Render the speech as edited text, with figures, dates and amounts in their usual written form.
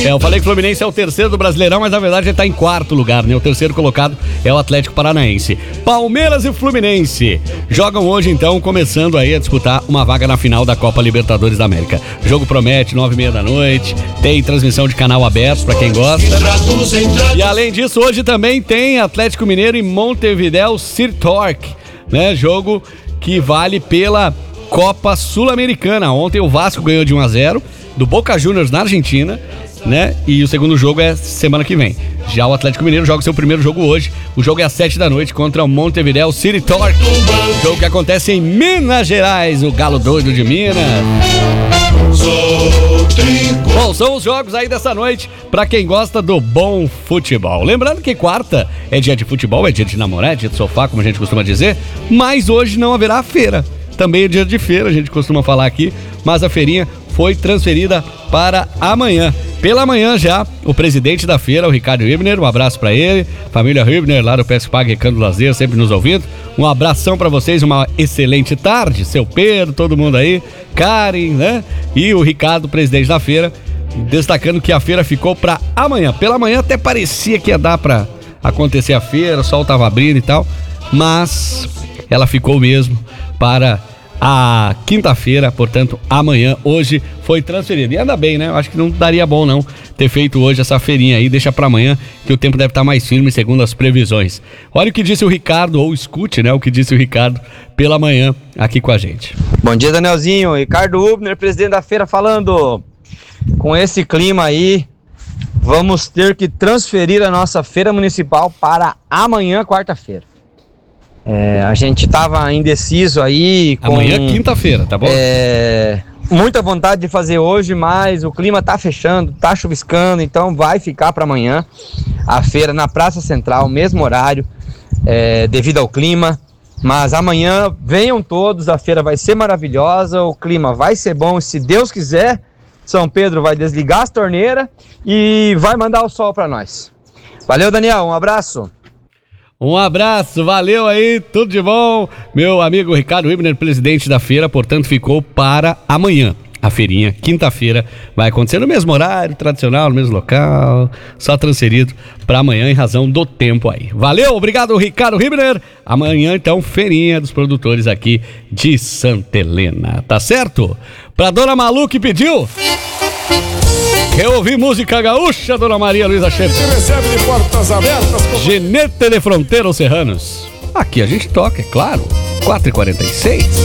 Eu falei que o Fluminense é o terceiro do Brasileirão, mas na verdade ele tá em quarto lugar, né? O terceiro colocado é o Atlético Paranaense. Palmeiras e Fluminense jogam hoje, então, começando aí a disputar uma vaga na final da Copa Libertadores da América. O jogo promete, 9h30 da noite, tem transmissão de canal aberto pra quem gosta. E além disso, hoje também tem Atlético Mineiro e Montevideo City Torque, né? Jogo que vale pela Copa Sul-Americana. Ontem o Vasco ganhou de 1-0 do Boca Juniors na Argentina, né? E o segundo jogo é semana que vem. Já o Atlético Mineiro joga o seu primeiro jogo hoje. O jogo é às 7 da noite contra o Montevideo City Torque. Jogo que acontece em Minas Gerais, o Galo doido de Minas. Bom, são os jogos aí dessa noite pra quem gosta do bom futebol. Lembrando que quarta é dia de futebol, é dia de namorar, é dia de sofá, como a gente costuma dizer. Mas hoje não haverá feira. Também é dia de feira, a gente costuma falar aqui, mas a feirinha foi transferida para amanhã. Pela manhã já, o presidente da feira, o Ricardo Hübner, um abraço para ele, família Hübner lá do Pescopag Recanto do Lazer, sempre nos ouvindo. Um abração para vocês, uma excelente tarde, seu Pedro, todo mundo aí, Karen, né? E o Ricardo, presidente da feira, destacando que a feira ficou para amanhã. Pela manhã até parecia que ia dar para acontecer a feira, o sol tava abrindo e tal, mas ela ficou mesmo para a quinta-feira, portanto, amanhã. Hoje foi transferido. E anda bem, né? Eu acho que não daria bom não ter feito hoje essa feirinha aí. Deixa pra amanhã, que o tempo deve estar mais firme, segundo as previsões. Olha o que disse o Ricardo, ou escute, né? O que disse o Ricardo pela manhã aqui com a gente. Bom dia, Danielzinho. Ricardo Hübner, presidente da feira, falando. Com esse clima aí, vamos ter que transferir a nossa feira municipal para amanhã, quarta-feira. A gente tava indeciso aí com... Amanhã, quinta-feira, tá bom? Muita vontade de fazer hoje, mas o clima tá fechando, tá chuviscando, então vai ficar para amanhã. A feira na Praça Central, mesmo horário, devido ao clima. Mas amanhã venham todos, a feira vai ser maravilhosa, o clima vai ser bom, se Deus quiser, São Pedro vai desligar as torneiras e vai mandar o sol para nós. Valeu, Daniel, um abraço. Um abraço, valeu aí, tudo de bom. Meu amigo Ricardo Hübner, presidente da feira, portanto, ficou para amanhã. A feirinha, quinta-feira, vai acontecer no mesmo horário, tradicional, no mesmo local, só transferido para amanhã em razão do tempo aí. Valeu, obrigado, Ricardo Hübner. Amanhã, então, feirinha dos produtores aqui de Santa Helena, tá certo? Pra Dona Malu que pediu... Quer ouvir música gaúcha, Dona Maria Luísa Chefe? Se recebe de portas abertas. Genete de Fronteiros Serranos. Aqui a gente toca, é claro. 4h46.